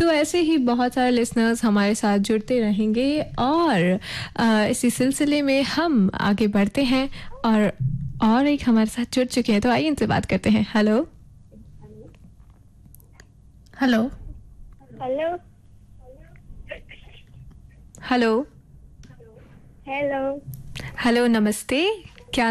तो ऐसे ही बहुत सारे लिसनर्स हमारे साथ जुड़ते रहेंगे और इसी सिलसिले में हम आगे बढ़ते हैं। और एक हमारे साथ जुड़ चुके हैं, तो आइए इनसे बात करते हैं। Hello. Hello. Hello. Hello. Hello. Hello, नमस्ते।